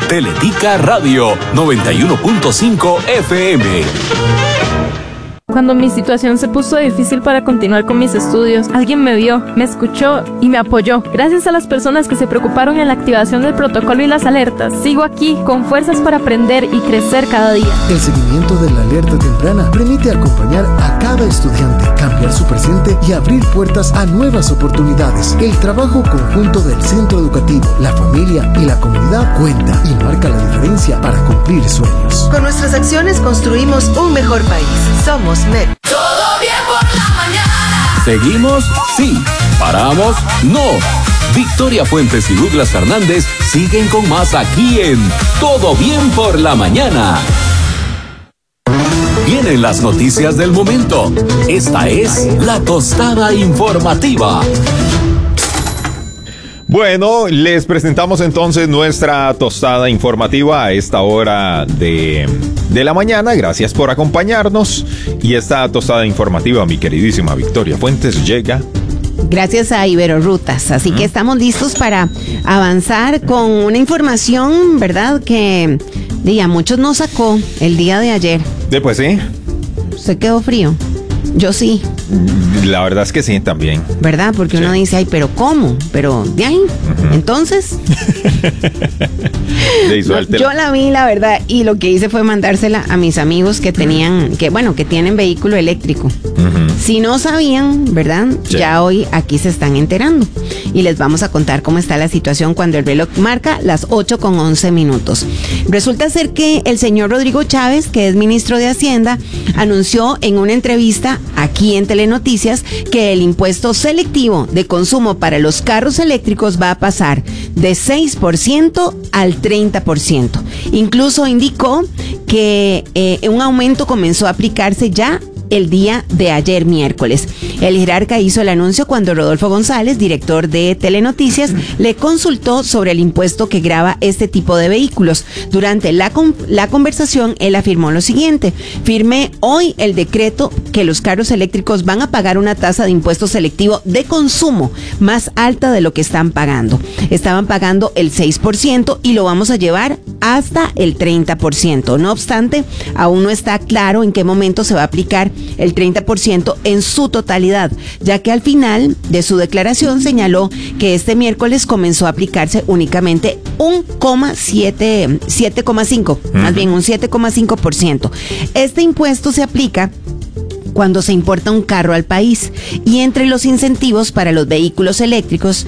Teletica Radio 91.5 FM. Cuando mi situación se puso difícil para continuar con mis estudios, alguien me vio, me escuchó y me apoyó. Gracias a las personas que se preocuparon en la activación del protocolo y las alertas, sigo aquí con fuerzas para aprender y crecer cada día. El seguimiento de la alerta temprana permite acompañar a cada estudiante, cambiar su presente y abrir puertas a nuevas oportunidades. El trabajo conjunto del centro educativo, la familia y la comunidad cuenta y marca la diferencia para cumplir sueños. Con nuestras acciones construimos un mejor país. Somos MEP. Todo bien por la mañana. ¿Seguimos? Sí. ¿Paramos? No. Victoria Fuentes y Douglas Fernández siguen con más aquí en Todo Bien por la Mañana. Vienen las noticias del momento. Esta es la tostada informativa. Bueno, les presentamos entonces nuestra tostada informativa a esta hora de la mañana. Gracias por acompañarnos. Y esta tostada informativa, mi queridísima Victoria Fuentes, llega gracias a Iberorrutas. Así que estamos listos para avanzar con una información, ¿verdad? Que a muchos nos sacó el día de ayer. Pues sí. ¿Usted quedó frío? Yo sí. La verdad es que sí, también. ¿Verdad? Porque uno dice, ay, pero ¿cómo? Pero de ahí. Entonces. Yo la vi, la verdad, y lo que hice fue mandársela a mis amigos que tenían, que tienen vehículo eléctrico. Si no sabían, ¿verdad? Sí. Ya hoy aquí se están enterando. Y les vamos a contar cómo está la situación cuando el reloj marca las 8:11. Resulta ser que el señor Rodrigo Chávez, que es ministro de Hacienda, anunció en una entrevista aquí en Telenoticias que el impuesto selectivo de consumo para los carros eléctricos va a pasar de 6% al 30%. Incluso indicó que un aumento comenzó a aplicarse ya el día de ayer miércoles. El jerarca hizo el anuncio cuando Rodolfo González, director de Telenoticias, le consultó sobre el impuesto que grava este tipo de vehículos. Durante la conversación, él afirmó lo siguiente: firmé hoy el decreto que los carros eléctricos van a pagar una tasa de impuesto selectivo de consumo más alta de lo que están pagando. Estaban pagando el 6% y lo vamos a llevar hasta el 30%. No obstante, aún no está claro en qué momento se va a aplicar el 30% en su totalidad, ya que al final de su declaración señaló que este miércoles comenzó a aplicarse únicamente un 7,5%, más bien un 7,5%. Este impuesto se aplica cuando se importa un carro al país, y entre los incentivos para los vehículos eléctricos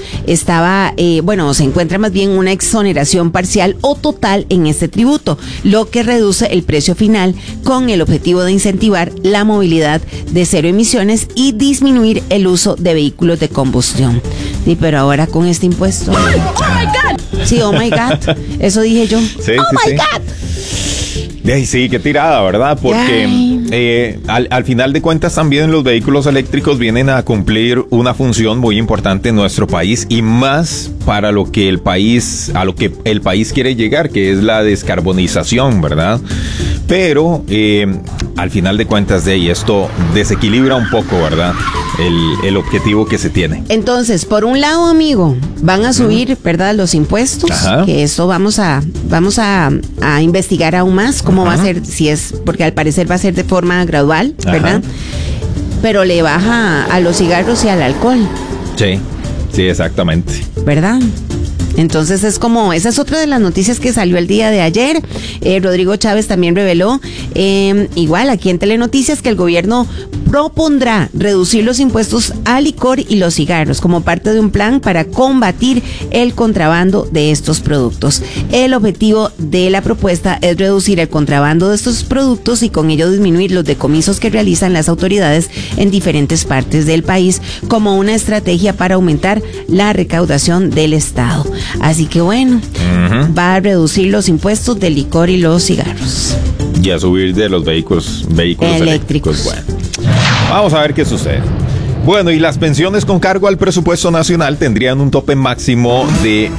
se encuentra más bien una exoneración parcial o total en este tributo, lo que reduce el precio final con el objetivo de incentivar la movilidad de cero emisiones y disminuir el uso de vehículos de combustión. Sí, pero ahora con este impuesto. ¡Oh, my God! Sí, oh my God. Eso dije yo. Sí, ¡Oh, my God! Sí, qué tirada, ¿verdad? Porque al final de cuentas también los vehículos eléctricos vienen a cumplir una función muy importante en nuestro país, y más para a lo que el país quiere llegar, que es la descarbonización, ¿verdad? Pero al final de cuentas esto desequilibra un poco, ¿verdad? El objetivo que se tiene. Entonces, por un lado, amigo, van a subir, ¿verdad?, los impuestos. Ajá. Que esto vamos a investigar aún más cómo va a ser, porque al parecer va a ser de forma gradual, ¿verdad? Ajá. Pero le baja a los cigarros y al alcohol. Sí, exactamente. ¿Verdad? Entonces esa es otra de las noticias que salió el día de ayer. Rodrigo Chávez también reveló, igual aquí en Telenoticias, que el gobierno propondrá reducir los impuestos al licor y los cigarros como parte de un plan para combatir el contrabando de estos productos. El objetivo de la propuesta es reducir el contrabando de estos productos y con ello disminuir los decomisos que realizan las autoridades en diferentes partes del país, como una estrategia para aumentar la recaudación del Estado. Así que bueno, va a reducir los impuestos del licor y los cigarros. Y a subir de los vehículos eléctricos. Bueno, vamos a ver qué sucede. Bueno, y las pensiones con cargo al presupuesto nacional tendrían un tope máximo de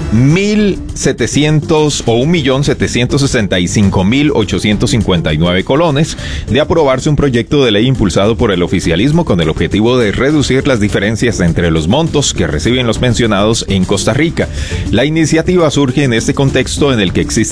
1.700 o 1.765.859 colones de aprobarse un proyecto de ley impulsado por el oficialismo con el objetivo de reducir las diferencias entre los montos que reciben los pensionados en Costa Rica. La iniciativa surge en este contexto en el que existe